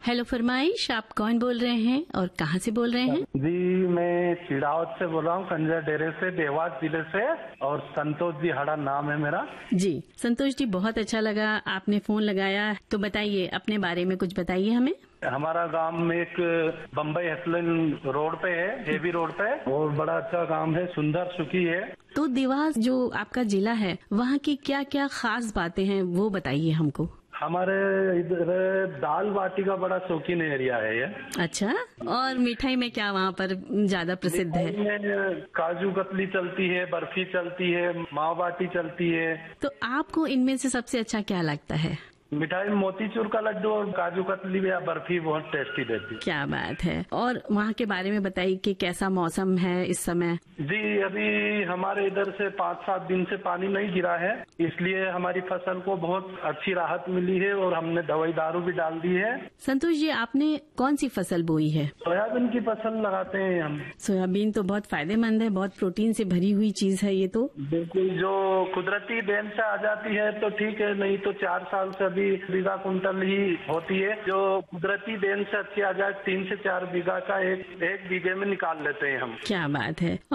Hello फरमाइश, आप कौन बोल रहे हैं और कहाँ से बोल रहे हैं? जी, मैं चिड़ावत से बोल रहा हूँ, खंजर डेरे से, देवास जिले से। और संतोष जी हड़ा नाम है मेरा। जी संतोष जी, बहुत अच्छा लगा आपने फोन लगाया। तो बताइए, अपने बारे में कुछ बताइए हमें। हमारा गांव में एक बम्बई हसलन रोड पे है, हेवी रोड पे, और बड़ा अच्छा गांव है, सुंदर सुखी है। तो देवास जो आपका जिला है, वहाँ की क्या क्या खास बातें हैं वो बताइए हमको। हमारे इधर दाल बाटी का बड़ा शौकीन एरिया है ये। अच्छा, और मिठाई में क्या वहाँ पर ज्यादा प्रसिद्ध है? मिठाई में काजू कतली चलती है, बर्फी चलती है, मावा बाटी चलती है। तो आपको इनमें से सबसे अच्छा क्या लगता है? मिठाई में मोतीचूर का लड्डू और काजू कतली या बर्फी बहुत टेस्टी रहती है। क्या बात है। और वहाँ के बारे में बताइए कि कैसा मौसम है इस समय? जी, अभी हमारे इधर से 5-7 दिन से पानी नहीं गिरा है, इसलिए हमारी फसल को बहुत अच्छी राहत मिली है और हमने दवाई दारू भी डाल दी है। संतोष जी, आपने कौन सी फसल बोई है? सोयाबीन की फसल लगाते हैं हम। सोयाबीन तो बहुत फायदेमंद है, बहुत प्रोटीन से भरी हुई चीज है ये तो। बिल्कुल, जो कुदरती देन से आ जाती है तो ठीक है, नहीं तो 4 साल से अभी बीघा कुंटल ही होती है। जो कुदरती देन से अच्छी आ जाए 3 से 4 बीघा का एक बीघे में निकाल लेते हैं हम। क्या बात है।